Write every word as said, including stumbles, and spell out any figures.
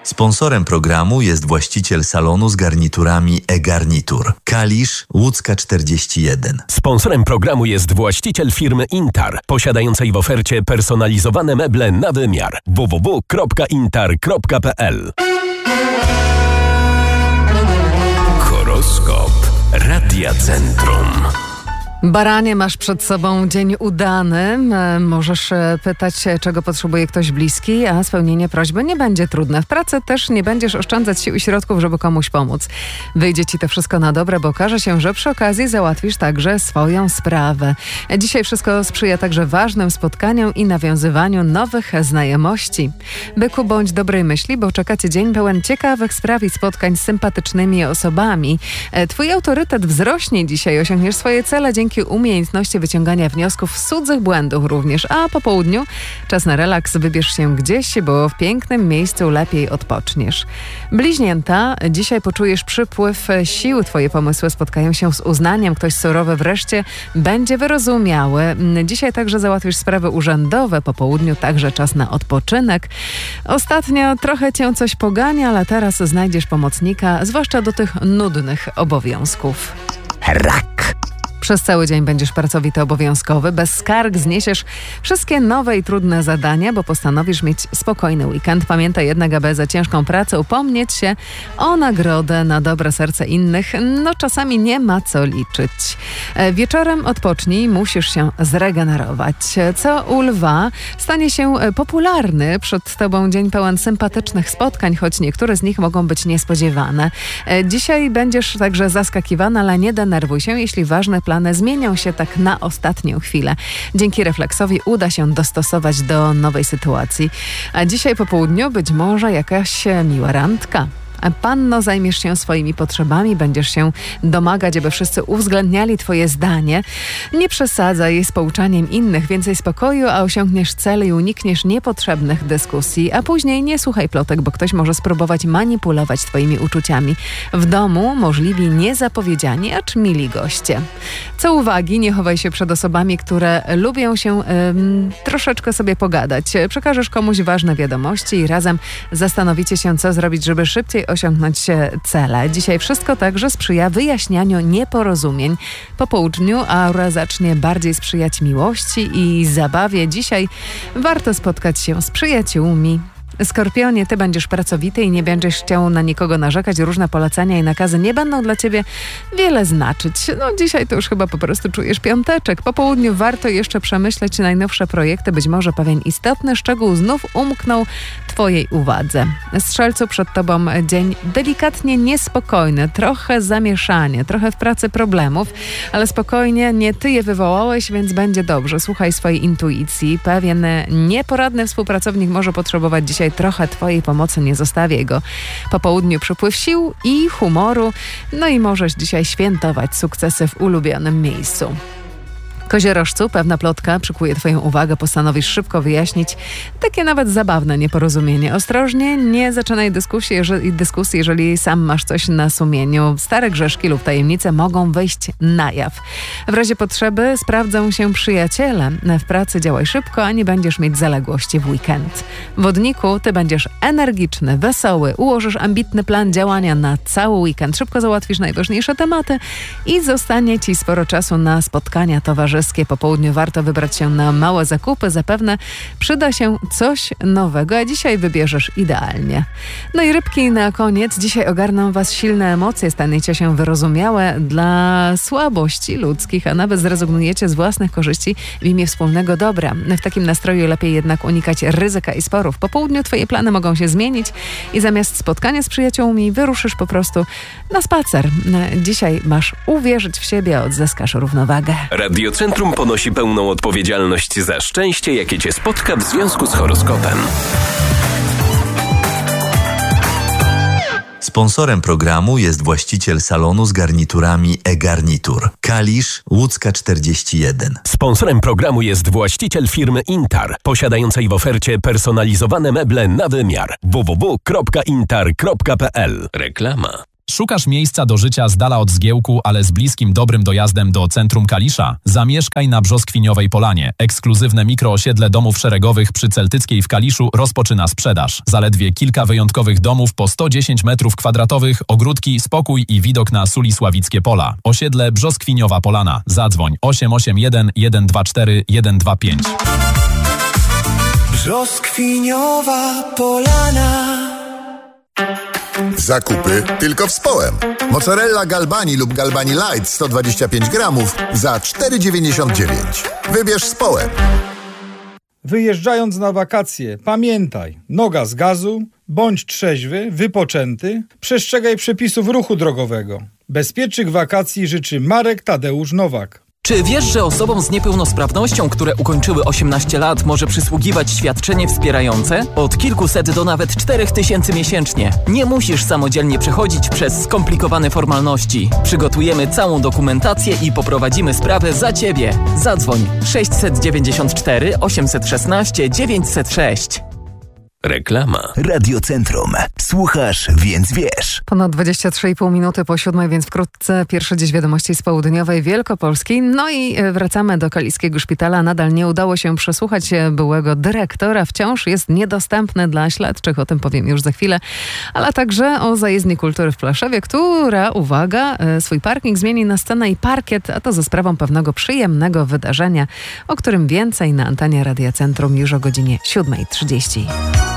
Sponsorem programu jest właściciel salonu z garniturami e-Garnitur. Kalisz, Łódzka czterdzieści jeden. Sponsorem programu jest właściciel firmy Intar, posiadającej w ofercie personalizowane meble na wymiar. w w w kropka intar kropka p l. Horoskop Radia Centrum. Baranie, masz przed sobą dzień udany. Możesz pytać, czego potrzebuje ktoś bliski, a spełnienie prośby nie będzie trudne. W pracy też nie będziesz oszczędzać sił i środków, żeby komuś pomóc. Wyjdzie ci to wszystko na dobre, bo okaże się, że przy okazji załatwisz także swoją sprawę. Dzisiaj wszystko sprzyja także ważnym spotkaniom i nawiązywaniu nowych znajomości. Byku, bądź dobrej myśli, bo czeka cię dzień pełen ciekawych spraw i spotkań z sympatycznymi osobami. Twój autorytet wzrośnie dzisiaj, osiągniesz swoje cele dzięki Dzięki umiejętności wyciągania wniosków z cudzych błędów również, a po południu czas na relaks, wybierz się gdzieś, bo w pięknym miejscu lepiej odpoczniesz. Bliźnięta, dzisiaj poczujesz przypływ sił, twoje pomysły spotkają się z uznaniem, ktoś surowy wreszcie będzie wyrozumiały. Dzisiaj także załatwisz sprawy urzędowe, po południu także czas na odpoczynek. Ostatnio trochę cię coś pogania, ale teraz znajdziesz pomocnika, zwłaszcza do tych nudnych obowiązków. Rak. Przez cały dzień będziesz pracowity, obowiązkowy. Bez skarg zniesiesz wszystkie nowe i trudne zadania, bo postanowisz mieć spokojny weekend. Pamiętaj jednak, aby za ciężką pracę upomnieć się o nagrodę na dobre serce innych. No czasami nie ma co liczyć. Wieczorem odpocznij, musisz się zregenerować. Co u lwa stanie się popularny. Przed tobą dzień pełen sympatycznych spotkań, choć niektóre z nich mogą być niespodziewane. Dzisiaj będziesz także zaskakiwana, ale nie denerwuj się, jeśli ważne plany zmienią się tak na ostatnią chwilę. Dzięki refleksowi uda się dostosować do nowej sytuacji. A dzisiaj po południu być może jakaś miła randka. A panno, zajmiesz się swoimi potrzebami, będziesz się domagać, aby wszyscy uwzględniali twoje zdanie. Nie przesadzaj z pouczaniem innych, więcej spokoju, a osiągniesz cel i unikniesz niepotrzebnych dyskusji, a później nie słuchaj plotek, bo ktoś może spróbować manipulować twoimi uczuciami. W domu możliwi niezapowiedziani, acz mili goście. Co uwagi, nie chowaj się przed osobami, które lubią się ym, troszeczkę sobie pogadać. Przekażesz komuś ważne wiadomości i razem zastanowicie się, co zrobić, żeby szybciej osiągnąć cele. Dzisiaj wszystko także sprzyja wyjaśnianiu nieporozumień. Po południu aura zacznie bardziej sprzyjać miłości i zabawie. Dzisiaj warto spotkać się z przyjaciółmi. Skorpionie, ty będziesz pracowity i nie będziesz chciał na nikogo narzekać. Różne polecenia i nakazy nie będą dla ciebie wiele znaczyć. No dzisiaj to już chyba po prostu czujesz piąteczek. Po południu warto jeszcze przemyśleć najnowsze projekty. Być może pewien istotny szczegół znów umknął twojej uwadze. Strzelcu, przed tobą dzień delikatnie niespokojny. Trochę zamieszanie, trochę w pracy problemów, ale spokojnie, nie ty je wywołałeś, więc będzie dobrze. Słuchaj swojej intuicji. Pewien nieporadny współpracownik może potrzebować dzisiaj trochę twojej pomocy, nie zostawię go. Po południu przypływ sił i humoru, no i możesz dzisiaj świętować sukcesy w ulubionym miejscu. Koziorożcu, pewna plotka przykuje twoją uwagę, postanowisz szybko wyjaśnić takie nawet zabawne nieporozumienie. Ostrożnie, nie zaczynaj dyskusji, jeżeli, dyskusji, jeżeli sam masz coś na sumieniu. Stare grzeszki lub tajemnice mogą wyjść na jaw. W razie potrzeby sprawdzą się przyjaciele. W pracy działaj szybko, a nie będziesz mieć zaległości w weekend. W Wodniku, ty będziesz energiczny, wesoły, ułożysz ambitny plan działania na cały weekend. Szybko załatwisz najważniejsze tematy i zostanie ci sporo czasu na spotkania towarzyskie. Po południu warto wybrać się na małe zakupy. Zapewne przyda się coś nowego, a dzisiaj wybierzesz idealnie. No i rybki na koniec. Dzisiaj ogarną was silne emocje. Staniecie się wyrozumiałe dla słabości ludzkich, a nawet zrezygnujecie z własnych korzyści w imię wspólnego dobra. W takim nastroju lepiej jednak unikać ryzyka i sporów. Po południu twoje plany mogą się zmienić i zamiast spotkania z przyjaciółmi wyruszysz po prostu na spacer. Dzisiaj masz uwierzyć w siebie, odzyskasz równowagę. Radio Centrum ponosi pełną odpowiedzialność za szczęście, jakie cię spotka w związku z horoskopem. Sponsorem programu jest właściciel salonu z garniturami e-Garnitur. Kalisz, Łódzka czterdzieści jeden. Sponsorem programu jest właściciel firmy Intar, posiadającej w ofercie personalizowane meble na wymiar. w w w kropka intar kropka p l. Reklama. Szukasz miejsca do życia z dala od Zgiełku, ale z bliskim, dobrym dojazdem do centrum Kalisza? Zamieszkaj na Brzoskwiniowej Polanie. Ekskluzywne mikroosiedle domów szeregowych przy Celtyckiej w Kaliszu rozpoczyna sprzedaż. Zaledwie kilka wyjątkowych domów po sto dziesięć metrów kwadratowych, ogródki, spokój i widok na Sulisławickie Pola. Osiedle Brzoskwiniowa Polana. Zadzwoń osiem osiem jeden, jeden dwa cztery, jeden dwa pięć. Brzoskwiniowa Polana. Zakupy tylko w Społem. Mozzarella Galbani lub Galbani Light sto dwadzieścia pięć gramów za cztery dziewięćdziesiąt dziewięć. Wybierz Społem. Wyjeżdżając na wakacje, pamiętaj, noga z gazu, bądź trzeźwy, wypoczęty, przestrzegaj przepisów ruchu drogowego. Bezpiecznych wakacji życzy Marek Tadeusz Nowak. Czy wiesz, że osobom z niepełnosprawnością, które ukończyły osiemnaście lat, może przysługiwać świadczenie wspierające? Od kilkuset do nawet czterech tysięcy miesięcznie. Nie musisz samodzielnie przechodzić przez skomplikowane formalności. Przygotujemy całą dokumentację i poprowadzimy sprawę za Ciebie. Zadzwoń sześć dziewięć cztery, osiem jeden sześć, dziewięć zero sześć. Reklama. Radiocentrum. Słuchasz, więc wiesz. Ponad dwadzieścia trzy i pół minuty po siódmej, więc wkrótce pierwsze dziś wiadomości z południowej Wielkopolski. No i wracamy do Kaliskiego Szpitala. Nadal nie udało się przesłuchać byłego dyrektora. Wciąż jest niedostępny dla śledczych. O tym powiem już za chwilę. Ale także o zajezdni kultury w Plaszewie, która, uwaga, swój parking zmieni na scenę i parkiet, a to za sprawą pewnego przyjemnego wydarzenia, o którym więcej na antenie Radia Centrum już o godzinie siódma trzydzieści.